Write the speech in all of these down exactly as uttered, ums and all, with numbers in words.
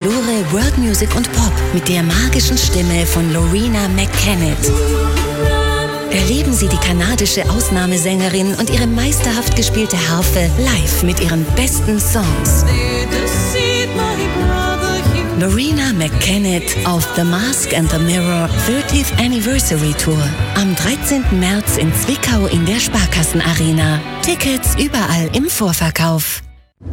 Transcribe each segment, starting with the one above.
Allure, World Music und Pop mit der magischen Stimme von Loreena McKennitt. Erleben Sie die kanadische Ausnahmesängerin und ihre meisterhaft gespielte Harfe live mit ihren besten Songs. Loreena McKennitt auf The Mask and the Mirror thirtieth Anniversary Tour. Am dreizehnten März in Zwickau in der Sparkassen-Arena. Tickets überall im Vorverkauf.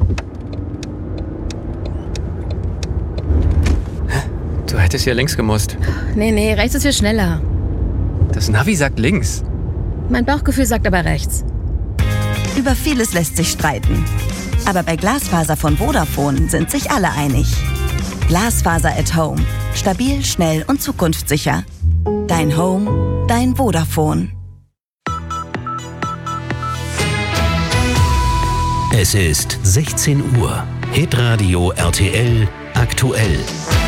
Du hättest hier links gemusst. Nee, nee, rechts ist viel schneller. Das Navi sagt links. Mein Bauchgefühl sagt aber rechts. Über vieles lässt sich streiten. Aber bei Glasfaser von Vodafone sind sich alle einig. Glasfaser at Home. Stabil, schnell und zukunftssicher. Dein Home, dein Vodafone. Es ist sechzehn Uhr. Hitradio R T L aktuell.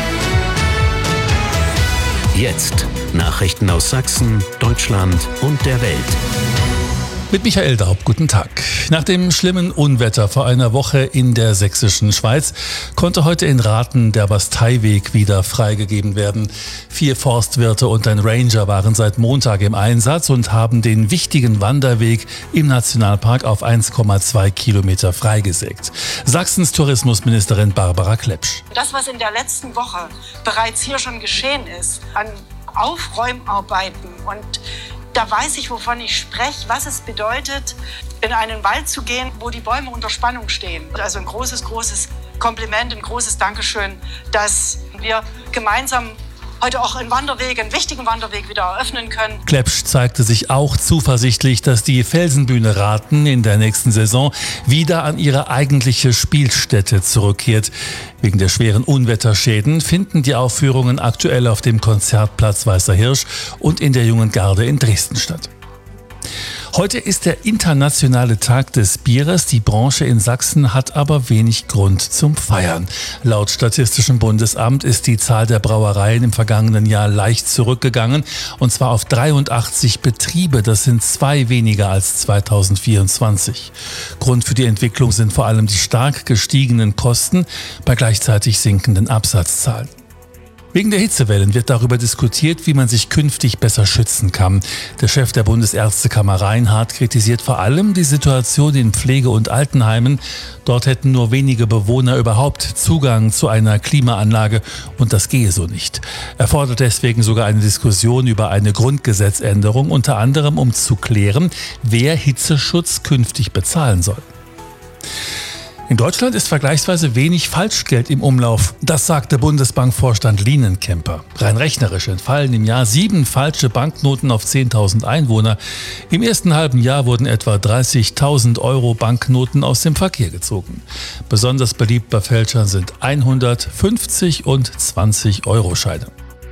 Jetzt Nachrichten aus Sachsen, Deutschland und der Welt. Mit Michael Daub, guten Tag. Nach dem schlimmen Unwetter vor einer Woche in der sächsischen Schweiz konnte heute in Rathen der Basteiweg wieder freigegeben werden. Vier Forstwirte und ein Ranger waren seit Montag im Einsatz und haben den wichtigen Wanderweg im Nationalpark auf eins Komma zwei Kilometer freigesägt. Sachsens Tourismusministerin Barbara Klepsch. Das, was in der letzten Woche bereits hier schon geschehen ist, an Aufräumarbeiten, und da weiß ich, wovon ich spreche, was es bedeutet, in einen Wald zu gehen, wo die Bäume unter Spannung stehen. Also ein großes, großes Kompliment, ein großes Dankeschön, dass wir gemeinsam heute auch einen Wanderweg, einen wichtigen Wanderweg wieder eröffnen können. Klepsch zeigte sich auch zuversichtlich, dass die Felsenbühne Rathen in der nächsten Saison wieder an ihre eigentliche Spielstätte zurückkehrt. Wegen der schweren Unwetterschäden finden die Aufführungen aktuell auf dem Konzertplatz Weißer Hirsch und in der Jungen Garde in Dresden statt. Heute ist der internationale Tag des Bieres. Die Branche in Sachsen hat aber wenig Grund zum Feiern. Laut Statistischem Bundesamt ist die Zahl der Brauereien im vergangenen Jahr leicht zurückgegangen, und zwar auf dreiundachtzig Betriebe. Das sind zwei weniger als zweitausendvierundzwanzig. Grund für die Entwicklung sind vor allem die stark gestiegenen Kosten bei gleichzeitig sinkenden Absatzzahlen. Wegen der Hitzewellen wird darüber diskutiert, wie man sich künftig besser schützen kann. Der Chef der Bundesärztekammer Reinhardt kritisiert vor allem die Situation in Pflege- und Altenheimen. Dort hätten nur wenige Bewohner überhaupt Zugang zu einer Klimaanlage, und das gehe so nicht. Er fordert deswegen sogar eine Diskussion über eine Grundgesetzänderung, unter anderem um zu klären, wer Hitzeschutz künftig bezahlen soll. In Deutschland ist vergleichsweise wenig Falschgeld im Umlauf. Das sagte Bundesbankvorstand Lienenkemper. Rein rechnerisch entfallen im Jahr sieben falsche Banknoten auf zehntausend Einwohner. Im ersten halben Jahr wurden etwa dreißigtausend Euro Banknoten aus dem Verkehr gezogen. Besonders beliebt bei Fälschern sind hundert, fünfzig und zwanzig Euro Scheine.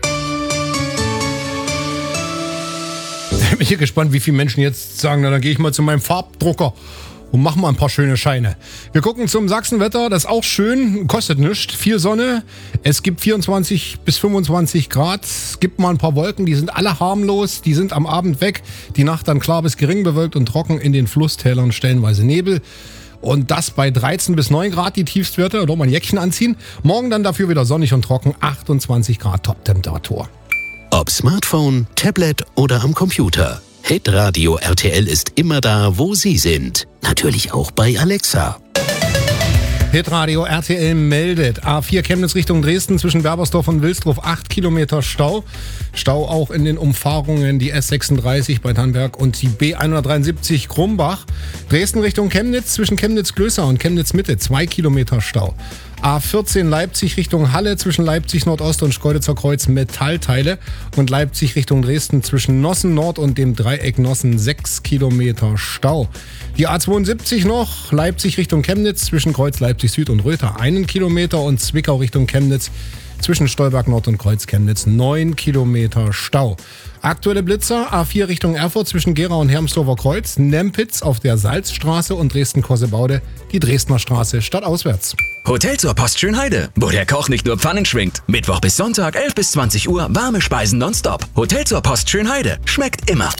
Ich bin hier gespannt, wie viele Menschen jetzt sagen, na, dann gehe ich mal zu meinem Farbdrucker und machen mal ein paar schöne Scheine. Wir gucken zum Sachsenwetter, das ist auch schön, kostet nichts, viel Sonne. Es gibt vierundzwanzig bis fünfundzwanzig Grad, es gibt mal ein paar Wolken, die sind alle harmlos, die sind am Abend weg. Die Nacht dann klar bis gering bewölkt und trocken, in den Flusstälern stellenweise Nebel. Und das bei dreizehn bis neun Grad die Tiefstwerte, oder mal ein Jäckchen anziehen. Morgen dann dafür wieder sonnig und trocken, achtundzwanzig Grad Top-Temperatur. Ob Smartphone, Tablet oder am Computer. Hitradio R T L ist immer da, wo Sie sind. Natürlich auch bei Alexa. Hitradio R T L meldet. A vier Chemnitz Richtung Dresden zwischen Werbersdorf und Wilsdruff acht Kilometer Stau. Stau auch in den Umfahrungen die S sechsunddreißig bei Tannberg und die B hundertdreiundsiebzig Krumbach. Dresden Richtung Chemnitz zwischen Chemnitz-Glößer und Chemnitz-Mitte zwei Kilometer Stau. A vierzehn Leipzig Richtung Halle zwischen Leipzig Nordost und Schkeuditzer Kreuz Metallteile und Leipzig Richtung Dresden zwischen Nossen Nord und dem Dreieck Nossen sechs Kilometer Stau. Die A zweiundsiebzig noch, Leipzig Richtung Chemnitz zwischen Kreuz Leipzig Süd und Röther einen Kilometer und Zwickau Richtung Chemnitz zwischen Stolberg Nord und Kreuz Chemnitz neun Kilometer Stau. Aktuelle Blitzer, A vier Richtung Erfurt zwischen Gera und Hermsdorfer Kreuz, Nempitz auf der Salzstraße und Dresden-Korsebaude die Dresdner Straße stadtauswärts. Hotel zur Post Schönheide, wo der Koch nicht nur Pfannen schwingt. Mittwoch bis Sonntag, elf bis zwanzig Uhr, warme Speisen nonstop. Hotel zur Post Schönheide, schmeckt immer.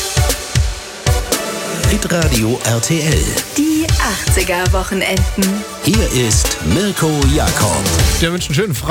Hitradio R T L. Die achtziger Wochenenden. Hier ist Mirko Jakob. Der wünscht einen schönen Freitag.